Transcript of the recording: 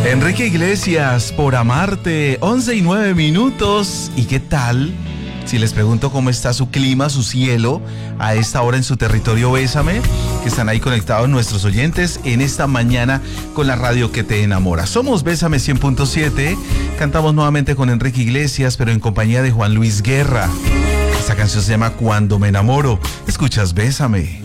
Enrique Iglesias, por amarte, 11:09. ¿Y qué tal si les pregunto cómo está su clima, su cielo, a esta hora en su territorio? Bésame, que están ahí conectados nuestros oyentes en esta mañana con la radio que te enamora. Somos Bésame 100.7, cantamos nuevamente con Enrique Iglesias, pero en compañía de Juan Luis Guerra. Esta canción se llama Cuando me enamoro. Escuchas Bésame.